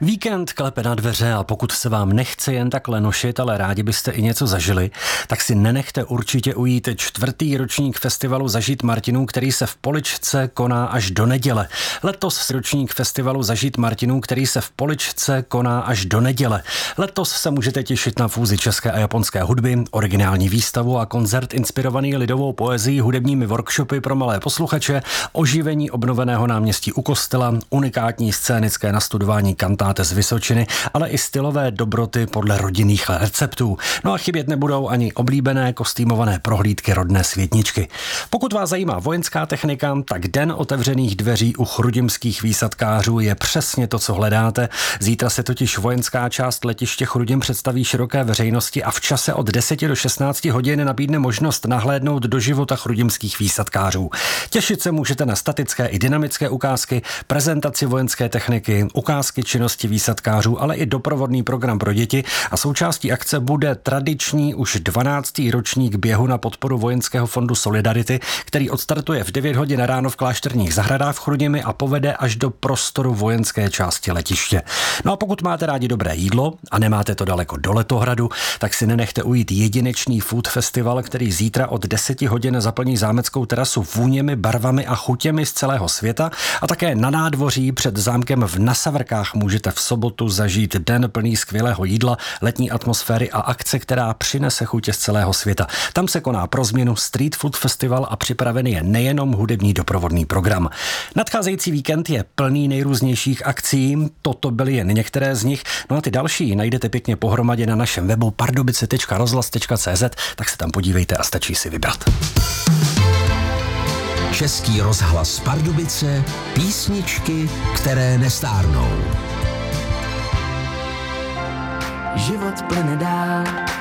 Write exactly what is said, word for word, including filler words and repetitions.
Víkend klepe na dveře a pokud se vám nechce jen tak lenošit, ale rádi byste i něco zažili, tak si nenechte určitě ujít čtvrtý ročník festivalu Zažít Martinů, který se v Poličce koná až do neděle. Letos ročník festivalu Zažít Martinů, který se v Poličce koná až do neděle. Letos se můžete těšit na fúzi české a japonské hudby, originální výstavu a koncert inspirovaný lidovou poezií, hudebními workshopy pro malé posluchače, oživení obnoveného náměstí u kostela, unikátní scénické nastudování kantáte z Vysočiny, ale i stylové dobroty podle rodinných receptů. No a chybět nebudou ani oblíbené kostýmované prohlídky rodné světničky. Pokud vás zajímá vojenská technika, tak den otevřených dveří u chrudimských výsadkářů je přesně to, co hledáte. Zítra se totiž vojenská část letiště Chrudim představí široké veřejnosti a v čase od deseti do šestnácti hodin nabídne možnost nahlédnout do života chrudimských výsadkářů. Těšit se můžete na statické i dynamické ukázky, prezentaci vojenské techniky, ukázky činnosti výsadkářů, ale i doprovodný program pro děti a součástí akce bude tradiční už dvanáctý ročník běhu na podporu Vojenského fondu Solidarity, který odstartuje v devět hodin ráno v Klášterních zahradách v Chrudimi a povede až do prostoru vojenské části letiště. No a pokud máte rádi dobré jídlo a nemáte to daleko do Letohradu, tak si nenechte ujít jedinečný food festival, který zítra od deseti hodin zaplní zámeckou terasu vůněmi, barvami a chutěmi z celého světa a také na nádvoří před zámkem v Nasavrkách můžete v sobotu zažít den plný skvělého jídla, letní atmosféry a akce, která přinese chutě z celého světa. Tam se koná pro změnu Street Food Festival a připravený je nejenom hudební doprovodný program. Nadcházející víkend je plný nejrůznějších akcí, toto byly jen některé z nich, no a ty další najdete pěkně pohromadě na našem webu pardubice tečka rozhlas tečka cé zet, tak se tam podívejte a stačí si vybrat. Český rozhlas Pardubice, písničky, které nestárnou. Život plyne dál,